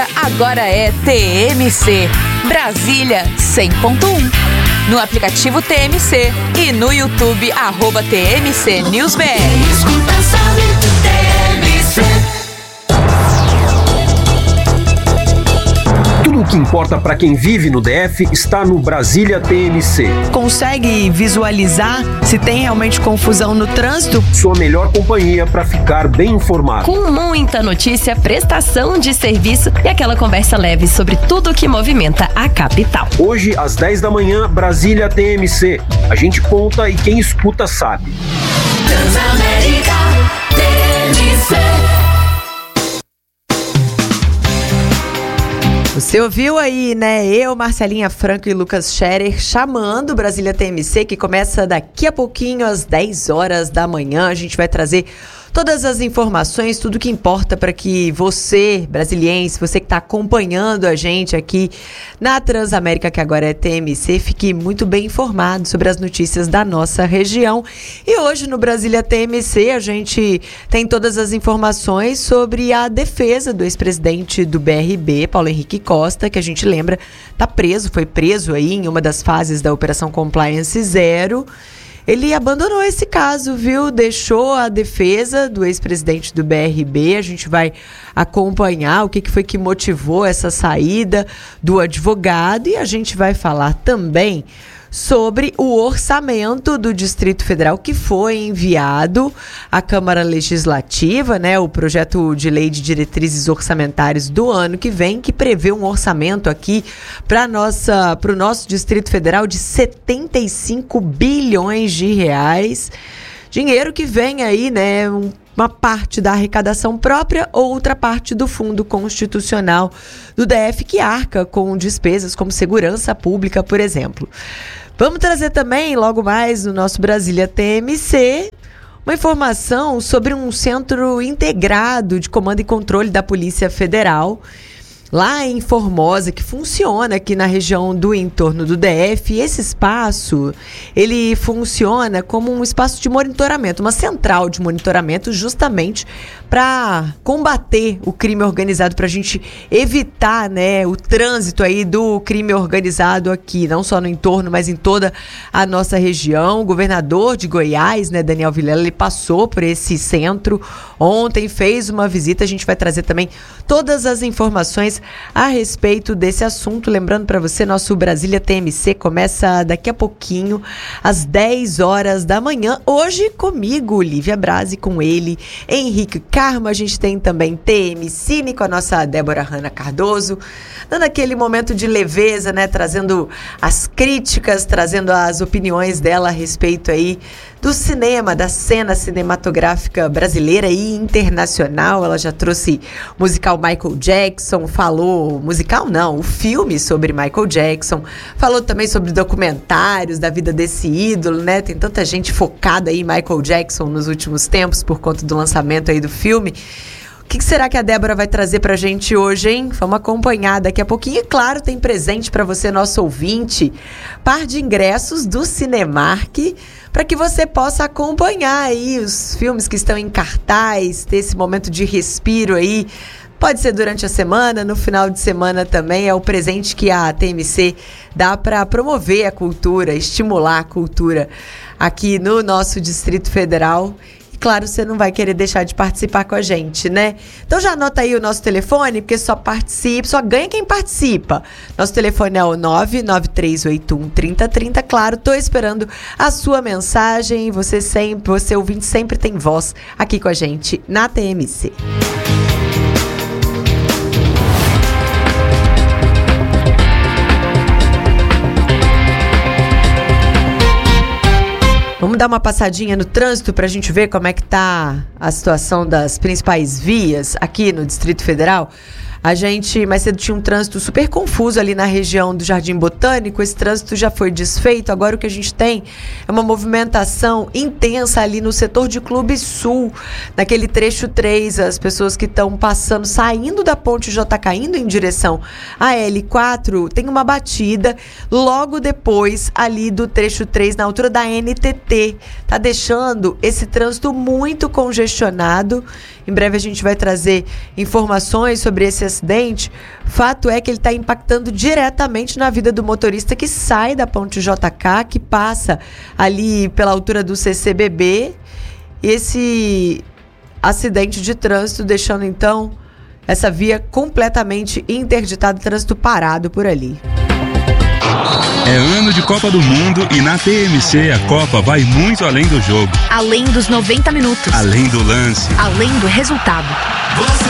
Agora é TMC, Brasília 100.1. No aplicativo TMC e no YouTube, @TMC News BR. Escuta, sabe, TMC. Tudo o que importa para quem vive no DF está no Brasília TMC. Consegue visualizar se tem realmente confusão no trânsito? Sua melhor companhia para ficar bem informado. Com muita notícia, prestação de serviço e aquela conversa leve sobre tudo que movimenta a capital. Hoje, às 10 da manhã, Brasília TMC. A gente conta e quem escuta sabe. Transamérica TMC. Você ouviu aí, né? Eu, Marcelinha Franco e Lucas Scherer chamando Brasília TMC, que começa daqui a pouquinho, às 10 horas da manhã. A gente vai trazer todas as informações, tudo que importa para que você, brasiliense, você que está acompanhando a gente aqui na Transamérica, que agora é TMC, fique muito bem informado sobre as notícias da nossa região. E hoje no Brasília TMC a gente tem todas as informações sobre a defesa do ex-presidente do BRB, Paulo Henrique Costa, que a gente lembra foi preso aí em uma das fases da Operação Compliance Zero. Ele abandonou esse caso, viu? Deixou a defesa do ex-presidente do BRB. A gente vai acompanhar o que foi que motivou essa saída do advogado e a gente vai falar também sobre o orçamento do Distrito Federal que foi enviado à Câmara Legislativa, né? O projeto de lei de diretrizes orçamentárias do ano que vem, que prevê um orçamento aqui para o nosso Distrito Federal de 75 bilhões de reais. Dinheiro que vem aí, né? Uma parte da arrecadação própria, outra parte do Fundo Constitucional do DF, que arca com despesas como segurança pública, por exemplo. Vamos trazer também, logo mais, no nosso Brasília TMC, uma informação sobre um centro integrado de comando e controle da Polícia Federal, lá em Formosa, que funciona aqui na região do entorno do DF. E esse espaço, ele funciona como um espaço de monitoramento, uma central de monitoramento, justamente para combater o crime organizado, para a gente evitar, né, o trânsito aí do crime organizado aqui, não só no entorno, mas em toda a nossa região. O governador de Goiás, né, Daniel Vilela, ele passou por esse centro ontem, fez uma visita. A gente vai trazer também todas as informações a respeito desse assunto. Lembrando para você, nosso Brasília TMC começa daqui a pouquinho, às 10 horas da manhã. Hoje comigo, Lívia Brasi, com ele, Henrique Carmo. A gente tem também TMCine com a nossa Débora Hanna Cardoso, dando aquele momento de leveza, né? Trazendo as críticas, trazendo as opiniões dela a respeito aí do cinema, da cena cinematográfica brasileira e internacional. Ela já trouxe o musical Michael Jackson, o filme sobre Michael Jackson, falou também sobre documentários da vida desse ídolo, né? Tem tanta gente focada aí em Michael Jackson nos últimos tempos por conta do lançamento aí do filme. O que será que a Débora vai trazer pra gente hoje, hein? Vamos acompanhar daqui a pouquinho. E claro, tem presente para você, nosso ouvinte, par de ingressos do Cinemark, para que você possa acompanhar aí os filmes que estão em cartaz, ter esse momento de respiro aí. Pode ser durante a semana, no final de semana também. É o presente que a TMC dá para promover a cultura, estimular a cultura aqui no nosso Distrito Federal. Claro, você não vai querer deixar de participar com a gente, né? Então já anota aí o nosso telefone, porque só ganha quem participa. Nosso telefone é o 993813030. Claro, tô esperando a sua mensagem. Você ouvinte, sempre tem voz aqui com a gente na TMC. Vamos dar uma passadinha no trânsito para a gente ver como é que tá a situação das principais vias aqui no Distrito Federal. A gente mais cedo tinha um trânsito super confuso ali na região do Jardim Botânico. Esse trânsito já foi desfeito. Agora o que a gente tem é uma movimentação intensa ali no setor de Clube Sul, naquele trecho 3. As pessoas que estão passando, saindo da Ponte JK, indo em direção à L4, tem uma batida logo depois ali do trecho 3, na altura da NTT. Tá deixando esse trânsito muito congestionado. Em breve a gente vai trazer informações sobre esse acidente, fato é que ele está impactando diretamente na vida do motorista que sai da ponte JK, que passa ali pela altura do CCBB. Esse acidente de trânsito deixando então essa via completamente interditada, trânsito parado por ali. É ano de Copa do Mundo e na TMC a Copa vai muito além do jogo. Além dos 90 minutos. Além do lance. Além do resultado.